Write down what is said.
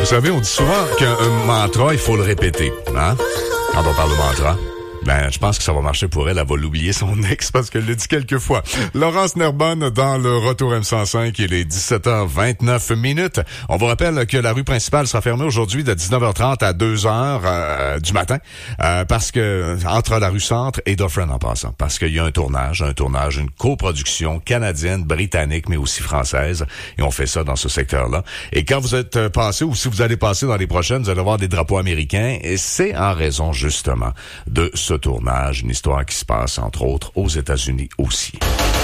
savez, on dit souvent qu'un mantra, il faut le répéter. Hein? Quand on parle de mantra. Ben, je pense que ça va marcher pour elle. Elle va l'oublier, son ex, parce qu'elle l'a dit quelques fois. Laurence Nerbonne dans le Retour M105. Il est 17h29. On vous rappelle que la rue principale sera fermée aujourd'hui de 19h30 à 2h du matin. Parce que, entre la rue Centre et Dufferin en passant. Parce qu'il y a un tournage, une coproduction canadienne, britannique, mais aussi française. Et on fait ça dans ce secteur-là. Et quand vous êtes passé, ou si vous allez passer dans les prochaines, vous allez voir des drapeaux américains. Et c'est en raison, justement, de ce tournage, une histoire qui se passe, entre autres, aux États-Unis aussi.